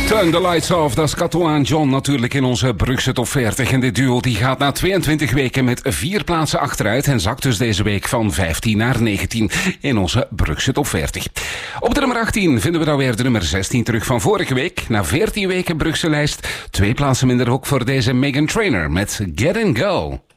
Turn the lights off, dat is Kato en John natuurlijk in onze Brugse Top 40. En dit duo die gaat na 22 weken met 4 plaatsen achteruit en zakt dus deze week van 15 naar 19 in onze Brugse Top 40. Op de nummer 18 vinden we dan weer de nummer 16 terug van vorige week. Na 14 weken Brugse lijst, 2 plaatsen minder ook voor deze Meghan Trainor met Get and Go.